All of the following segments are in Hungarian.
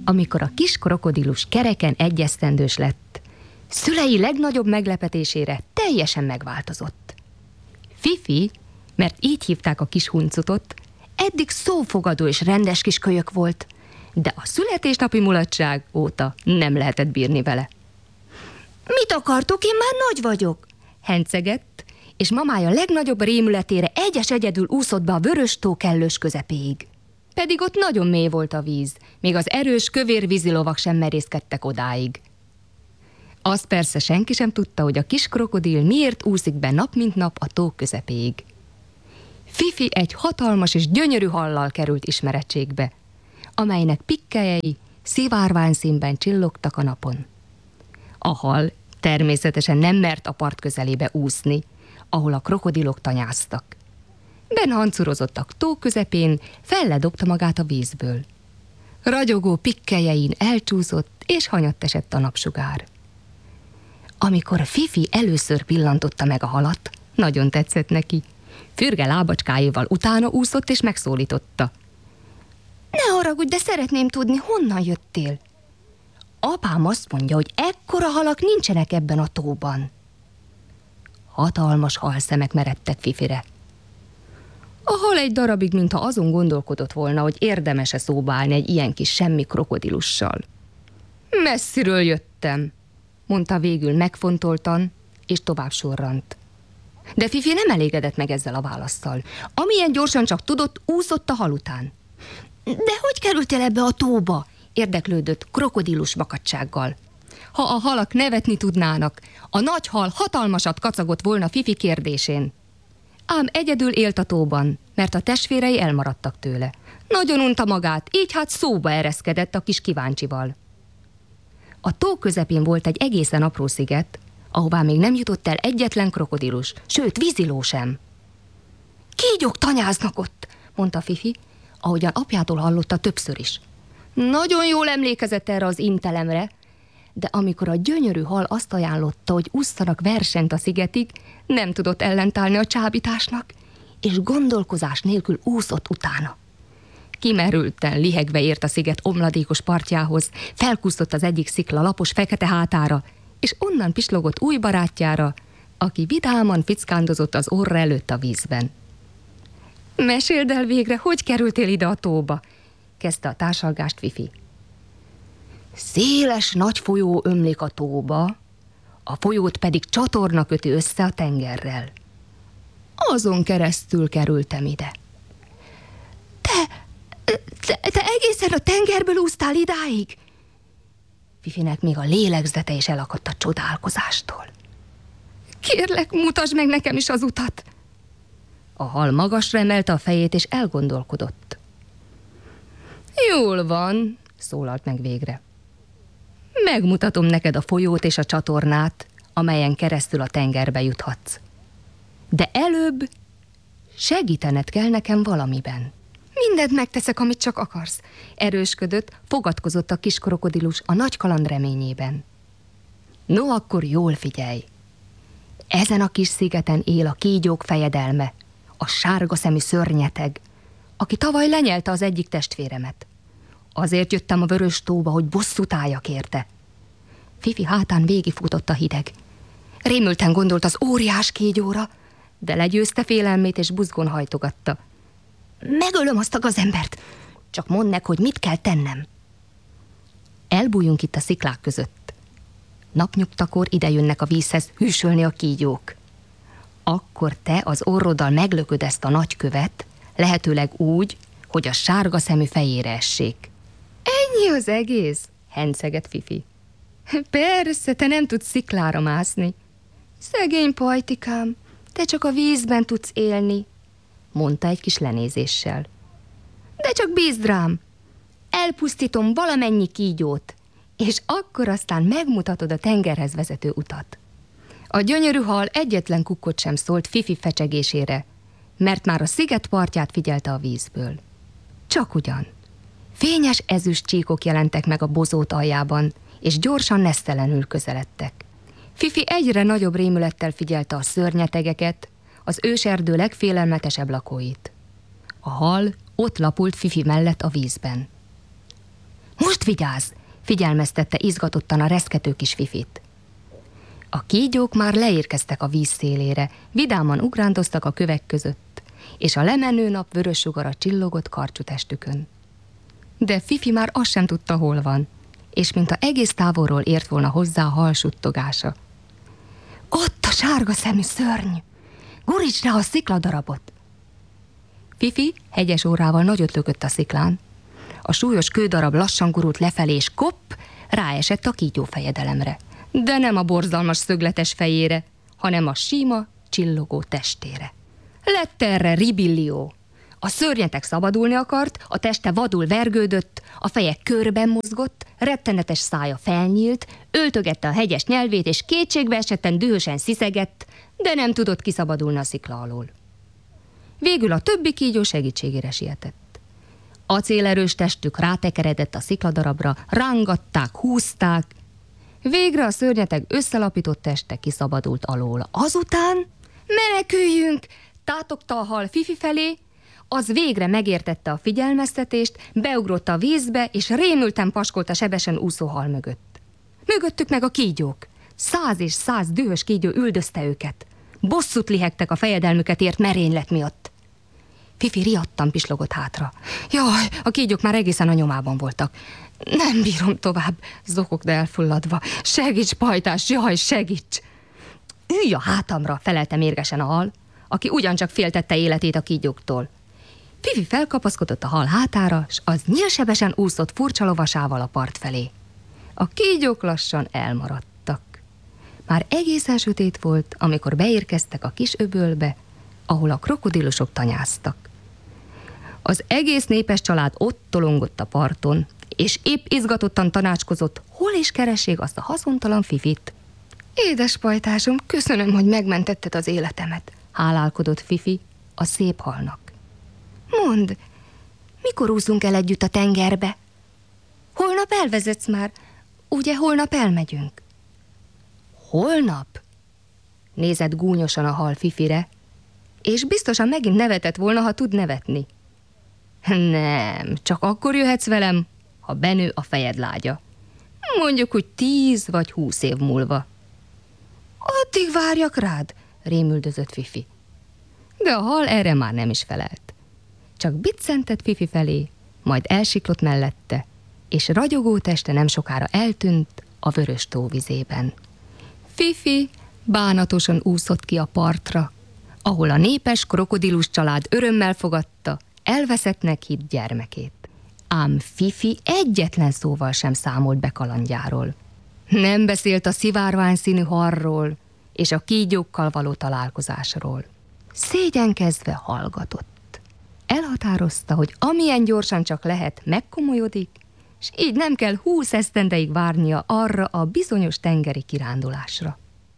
Amikor a kis krokodilus kereken 1 esztendős lett, szülei legnagyobb meglepetésére teljesen megváltozott. Fifi, mert így hívták a kis huncutot, eddig szófogadó és rendes kis kölyök volt, de a születésnapi mulatság óta nem lehetett bírni vele. Mit akartok, én már nagy vagyok? Hencegett, és mamája legnagyobb rémületére egyedül úszott be a vörös tó kellős közepéig. Pedig ott nagyon mély volt a víz, még az erős kövér vízilovak sem merészkedtek odáig. Azt persze senki sem tudta, hogy a kis krokodil miért úszik be nap mint nap a tó közepéig. Fifi egy hatalmas és gyönyörű hallal került ismerettségbe, amelynek pikkelyei szivárvány színben csillogtak a napon. A hal természetesen nem mert a part közelébe úszni, ahol a krokodilok tanyáztak. Benhancurozottak tó közepén, felledobta magát a vízből. Ragyogó pikkelyein elcsúszott, és hanyatt esett a napsugár. Amikor Fifi először pillantotta meg a halat, nagyon tetszett neki. Fürge lábacskáival utána úszott, és megszólította. Ne haragudj, de szeretném tudni, honnan jöttél? Apám azt mondja, hogy ekkora halak nincsenek ebben a tóban. Hatalmas halszemek meredtek Fifire. A hal egy darabig, mintha azon gondolkodott volna, hogy érdemes-e szóba állni egy ilyen kis semmi krokodilussal. Messziről jöttem, mondta végül megfontoltan, és tovább sorrant. De Fifi nem elégedett meg ezzel a válasszal. Amilyen gyorsan csak tudott, úszott a hal után. De hogy kerültél ebbe a tóba? Érdeklődött krokodilus vakadtsággal. Ha a halak nevetni tudnának, a nagy hal hatalmasat kacagott volna Fifi kérdésén. Ám egyedül élt a tóban, mert a testvérei elmaradtak tőle. Nagyon unta magát, így hát szóba ereszkedett a kis kíváncsival. A tó közepén volt egy egészen apró sziget, ahová még nem jutott el egyetlen krokodilus, sőt víziló sem. Kígyók tanyáznak ott, mondta Fifi, ahogyan apjától hallotta többször is. Nagyon jól emlékezett erre az intelemre, de amikor a gyönyörű hal azt ajánlotta, hogy ússzanak versenyt a szigetig, nem tudott ellentállni a csábításnak, és gondolkozás nélkül úszott utána. Kimerülten, lihegve ért a sziget omladékos partjához, felkúszott az egyik szikla lapos fekete hátára, és onnan pislogott új barátjára, aki vidáman fickándozott az orra előtt a vízben. Meséld el végre, hogy kerültél ide a tóba? Kezdte a társalgást Fifi. Széles nagy folyó ömlik a tóba, a folyót pedig csatorna köti össze a tengerrel. Azon keresztül kerültem ide. Te egészen a tengerből úsztál idáig? Fifinek még a lélegzete is elakadt a csodálkozástól. Kérlek, mutasd meg nekem is az utat! A hal magasra emelte a fejét, és elgondolkodott. Jól van, szólalt meg végre. Megmutatom neked a folyót és a csatornát, amelyen keresztül a tengerbe juthatsz. De előbb segítened kell nekem valamiben. Mindent megteszek, amit csak akarsz, erősködött, fogadkozott a kis krokodilus a nagy kaland reményében. No, akkor jól figyelj! Ezen a kis szigeten él a kígyók fejedelme, a sárga szemű szörnyeteg, aki tavaly lenyelte az egyik testvéremet. Azért jöttem a vörös tóba, hogy bosszút álljak érte. Fifi hátán végigfutott a hideg. Rémülten gondolt az óriás kígyóra, de legyőzte félelmét, és buzgón hajtogatta. Megölöm azt a gazembert, csak mondd meg, hogy mit kell tennem. Elbújjunk itt a sziklák között. Napnyugtakor idejönnek a vízhez hűsölni a kígyók. Akkor te az orroddal meglököd ezt a nagy követ, lehetőleg úgy, hogy a sárga szemű fejére essék. Ennyi az egész? Hencegett Fifi. Persze, te nem tudsz sziklára mászni. Szegény pajtikám, te csak a vízben tudsz élni, mondta egy kis lenézéssel. De csak bízd rám, elpusztítom valamennyi kígyót, és akkor aztán megmutatod a tengerhez vezető utat. A gyönyörű hal egyetlen kukkot sem szólt Fifi fecsegésére, mert már a sziget partját figyelte a vízből. Csak ugyan. Fényes ezüst csíkok jelentek meg a bozót aljában, és gyorsan nesztelenül közeledtek. Fifi egyre nagyobb rémülettel figyelte a szörnyetegeket, az őserdő legfélelmetesebb lakóit. A hal ott lapult Fifi mellett a vízben. Most most vigyázz! Figyelmeztette izgatottan a reszkető kis Fifit. A kígyók már leérkeztek a víz szélére, vidáman ugrándoztak a kövek között, és a lemenő nap vörös sugara csillogott karcsú testükön. De Fifi már azt sem tudta, hol van, és mintha egész távolról ért volna hozzá a hal suttogása. Ott a sárga szemű szörny! Gurítsd rá a szikladarabot! Fifi hegyes órával nagyot lökött a sziklán. A súlyos kődarab lassan gurult lefelé, és kopp, ráesett a kígyó fejedelemre. De nem a borzalmas szögletes fejére, hanem a sima, csillogó testére. Lett erre ribillió. A szörnyetek szabadulni akart, a teste vadul vergődött, a feje körben mozgott, rettenetes szája felnyílt, öltögette a hegyes nyelvét, és kétségbe esetten dühösen sziszegett, de nem tudott kiszabadulni a szikla alól. Végül a többi kígyó segítségére sietett. Acélerős testük rátekeredett a szikladarabra, rángatták, húzták. Végre a szörnyeteg összelapított teste kiszabadult alól. Azután meneküljünk! Tátogta a hal Fifi felé, az végre megértette a figyelmeztetést, beugrott a vízbe, és rémülten paskolt a sebesen úszó hal mögött. Mögöttük meg a kígyók. 100 és 100 dühös kígyó üldözte őket. Bosszút lihegtek a fejedelmüket ért merénylet miatt. Fifi riadtan pislogott hátra. Jaj, a kígyók már egészen a nyomában voltak. Nem bírom tovább, zokogta elfulladva. Segíts, pajtás, jaj, segíts! Ülj a hátamra, felelte mérgesen a hal, aki ugyancsak féltette életét a kígyóktól. Fifi felkapaszkodott a hal hátára, s az nyílsebesen úszott furcsa lovasával a part felé. A kígyók lassan elmaradtak. Már egészen sötét volt, amikor beérkeztek a kis öbölbe, ahol a krokodilosok tanyáztak. Az egész népes család ott tolongott a parton, és épp izgatottan tanácskozott, hol is keressék azt a haszontalan Fifit. Édes pajtásom, köszönöm, hogy megmentetted az életemet, hálálkodott Fifi a szép halnak. Mondd, mikor úszunk el együtt a tengerbe? Holnap elvezetsz már, ugye holnap elmegyünk? Holnap? Nézett gúnyosan a hal Fifire, és biztosan megint nevetett volna, ha tud nevetni. Nem, csak akkor jöhetsz velem, ha benő a fejed lágya. Mondjuk, hogy 10 vagy 20 év múlva. Addig várjak rád, rémüldözött Fifi. De a hal erre már nem is felelt. Csak biccentett Fifi felé, majd elsiklott mellette, és ragyogó teste nem sokára eltűnt a vörös tóvizében. Fifi bánatosan úszott ki a partra, ahol a népes krokodilus család örömmel fogadta elveszettnek hitt gyermekét. Ám Fifi egyetlen szóval sem számolt be kalandjáról. Nem beszélt a szivárvány színű halról és a kígyókkal való találkozásról. Szégyenkezve hallgatott. Elhatározta, hogy amilyen gyorsan csak lehet, megkomolyodik, és így nem kell 20 esztendeig várnia arra a bizonyos tengeri kirándulásra.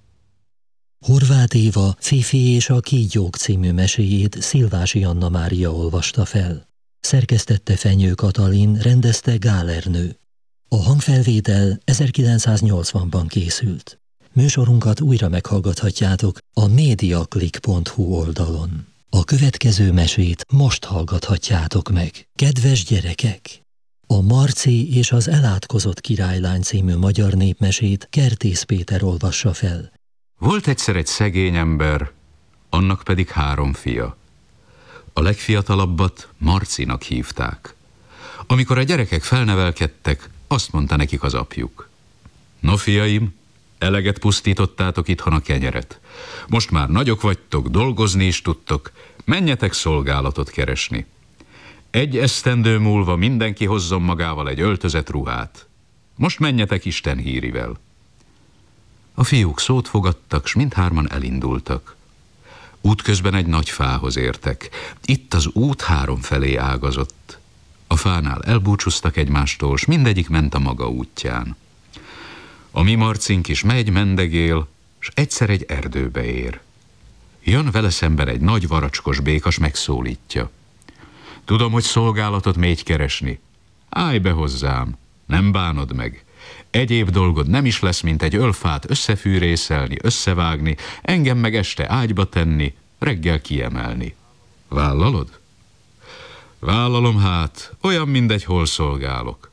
Horváth Éva Fifi és a kígyók című meséjét Szilvási Anna Mária olvasta fel. Szerkesztette Fenyő Katalin, rendezte Gál Ernő. A hangfelvétel 1980-ban készült. Műsorunkat újra meghallgathatjátok a mediaclick.hu oldalon. A következő mesét most hallgathatjátok meg. Kedves gyerekek! A Marci és az elátkozott királylány című magyar népmesét Kertész Péter olvassa fel. Volt egyszer egy szegény ember, annak pedig 3 fia. A legfiatalabbat Marcinak hívták. Amikor a gyerekek felnevelkedtek, azt mondta nekik az apjuk. No, fiaim, eleget pusztítottátok itthon a kenyeret. Most már nagyok vagytok, dolgozni is tudtok, menjetek szolgálatot keresni. 1 esztendő múlva mindenki hozzon magával egy öltözett ruhát. Most menjetek Isten hírivel. A fiúk szót fogadtak, s mindhárman elindultak. Útközben egy nagy fához értek. Itt az út 3 felé ágazott. A fánál elbúcsúztak egymástól, s mindegyik ment a maga útján. A mi Marcink is megy, mendegél, s egyszer egy erdőbe ér. Jön vele szemben egy nagy varacskos békas, megszólítja. Tudom, hogy szolgálatot mégy keresni. Állj be hozzám, nem bánod meg. Egyéb dolgod nem is lesz, mint egy ölfát összefűrészelni, összevágni, engem meg este ágyba tenni, reggel kiemelni. Vállalod? Vállalom hát, olyan mindegy, hol szolgálok.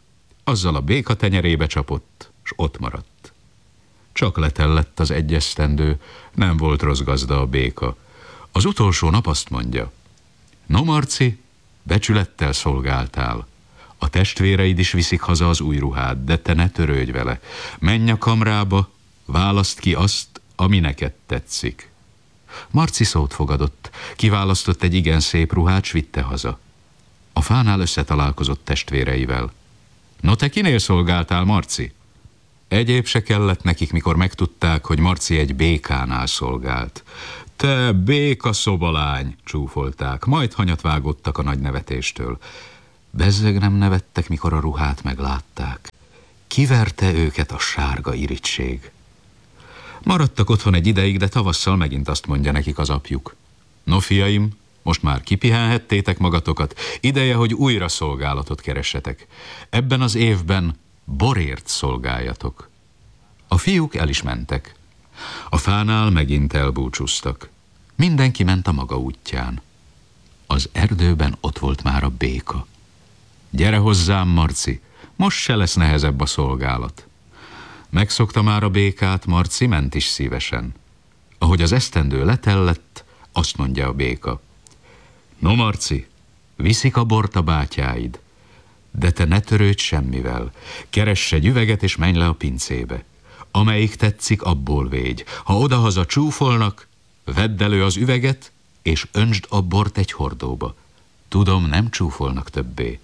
azzal a béka tenyerébe csapott, s ott maradt. Csak letellett az 1 esztendő, nem volt rossz gazda a béka. Az utolsó nap azt mondja: no, Marci, becsülettel szolgáltál. A testvéreid is viszik haza az új ruhád, de te ne törődj vele. Menj a kamrába, válaszd ki azt, ami neked tetszik. Marci szót fogadott, kiválasztott egy igen szép ruhát, s vitte haza. A fánál összetalálkozott testvéreivel. No, te kinél szolgáltál, Marci? Egyéb se kellett nekik, mikor megtudták, hogy Marci egy békánál szolgált. Te béka szobalány, csúfolták, majd hanyat vágottak a nagy nevetéstől. Bezzeg nem nevettek, mikor a ruhát meglátták. Kiverte őket a sárga irigység. Maradtak otthon egy ideig, de tavasszal megint azt mondja nekik az apjuk: no, fiaim, most már kipihenhettétek magatokat, ideje, hogy újra szolgálatot keressetek. Ebben az évben borért szolgáljatok. A fiúk el is mentek. A fánál megint elbúcsúztak. Mindenki ment a maga útján. Az erdőben ott volt már a béka. Gyere hozzám, Marci, most se lesz nehezebb a szolgálat. Megszokta már a békát, Marci ment is szívesen. Ahogy az esztendő letellett, azt mondja a béka: no, Marci, viszik a bort a bátyáid, de te ne törődj semmivel. Keress egy üveget és menj le a pincébe. Amelyik tetszik, abból végy. Ha odahaza csúfolnak, vedd elő az üveget, és öntsd a bort egy hordóba. Tudom, nem csúfolnak többé.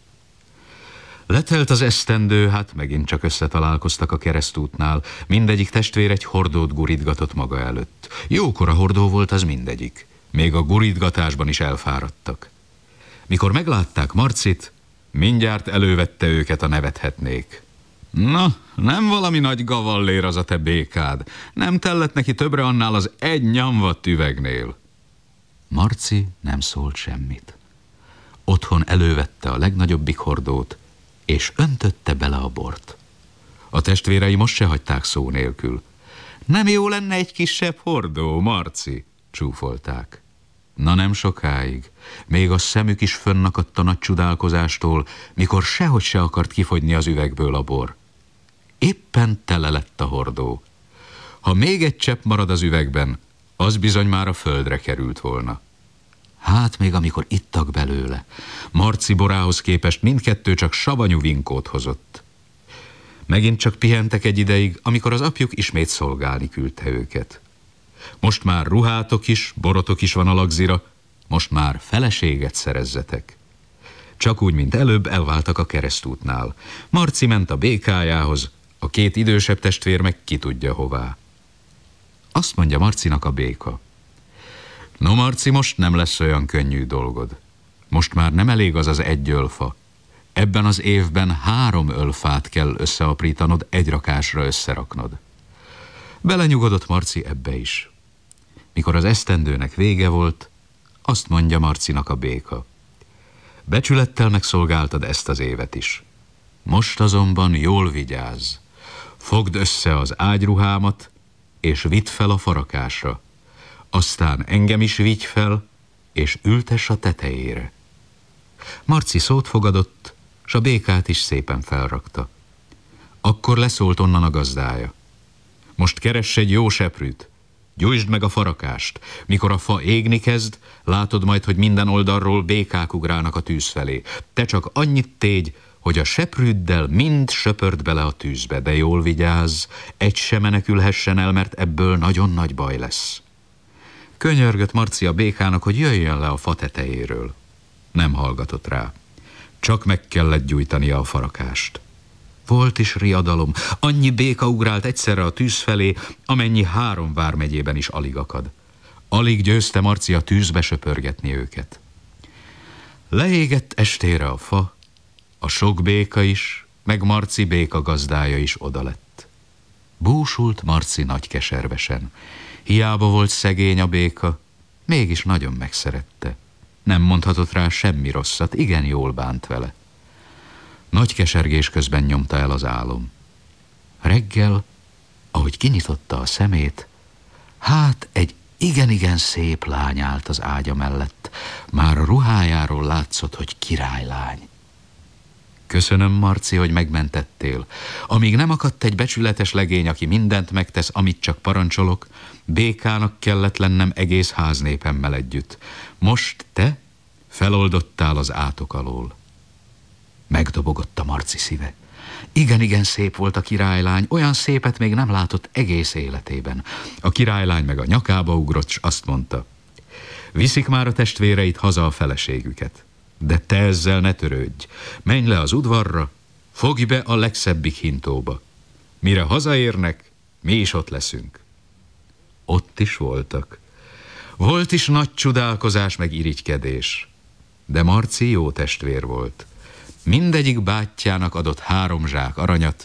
Letelt az esztendő, hát megint csak összetalálkoztak a keresztútnál. Mindegyik testvér egy hordót gurítgatott maga előtt. Jókora hordó volt az mindegyik. Még a gurítgatásban is elfáradtak. Mikor meglátták Marcit, mindjárt elővette őket a nevethetnék. Na, nem valami nagy gavallér az a te békád. Nem tellett neki többre annál az 1 nyomvadt üvegnél. Marci nem szólt semmit. Otthon elővette a legnagyobbik hordót, és öntötte bele a bort. A testvérei most se hagyták szó nélkül. Nem jó lenne egy kisebb hordó, Marci? Csúfolták. Na, nem sokáig. Még a szemük is fönnakadt a nagy csodálkozástól, mikor sehogy se akart kifogyni az üvegből a bor. Éppen tele lett a hordó. Ha még egy csepp marad az üvegben, az bizony már a földre került volna. Hát még amikor ittak belőle, Marci borához képest mindkettő csak savanyú vinkót hozott. Megint csak pihentek egy ideig, amikor az apjuk ismét szolgálni küldte őket. Most már ruhátok is, borotok is van a lagzira, most már feleséget szerezzetek. Csak úgy, mint előbb, elváltak a keresztútnál. Marci ment a békájához, a 2 idősebb testvér meg ki tudja hová. Azt mondja Marcinak a béka: no, Marci, most nem lesz olyan könnyű dolgod. Most már nem elég az 1 ölfa. Ebben az évben 3 ölfát kell összeaprítanod, egy rakásra összeraknod. Belenyugodott Marci ebbe is. Mikor az esztendőnek vége volt, azt mondja Marcinak a béka: becsülettel megszolgáltad ezt az évet is. Most azonban jól vigyázz. Fogd össze az ágyruhámat, és vidd fel a farakásra. Aztán engem is vigy fel, és ültess a tetejére. Marci szót fogadott, s a békát is szépen felrakta. Akkor leszólt onnan a gazdája: most keress egy jó seprűt, gyújtsd meg a farakást. Mikor a fa égni kezd, látod majd, hogy minden oldalról békák ugrálnak a tűz felé. Te csak annyit tégy, hogy a seprűddel mind söpörd bele a tűzbe, de jól vigyázz, egy se menekülhessen el, mert ebből nagyon nagy baj lesz. Könyörgött Marci a békának, hogy jöjjön le a fa tetejéről. Nem hallgatott rá. Csak meg kellett gyújtania a farakást. Volt is riadalom, annyi béka ugrált egyszerre a tűz felé, amennyi 3 vármegyében is alig akad. Alig győzte Marci a tűzbe söpörgetni őket. Leégett estére a fa, a sok béka is, meg Marci béka gazdája is odalett. Búsult Marci nagy keservesen. Hiába volt szegény a béka, mégis nagyon megszerette. Nem mondhatott rá semmi rosszat, igen jól bánt vele. Nagy kesergés közben nyomta el az álom. Reggel, ahogy kinyitotta a szemét, hát egy igen-igen szép lány állt az ágya mellett. Már a ruhájáról látszott, hogy királylány. Köszönöm, Marci, hogy megmentettél. Amíg nem akadt egy becsületes legény, aki mindent megtesz, amit csak parancsolok, békának kellett lennem egész háznépemmel együtt. Most te feloldottál az átok alól. Megdobogott a Marci szíve. Igen, szép volt a királylány, olyan szépet még nem látott egész életében. A királylány meg a nyakába ugrott, s azt mondta: viszik már a testvéreit haza a feleségüket. De te ezzel ne törődj. Menj le az udvarra, fogj be a legszebbik hintóba. Mire hazaérnek, mi is ott leszünk. Ott is voltak. Volt is nagy csodálkozás meg irigykedés. De Marci jó testvér volt. Mindegyik bátyjának adott 3 zsák aranyat,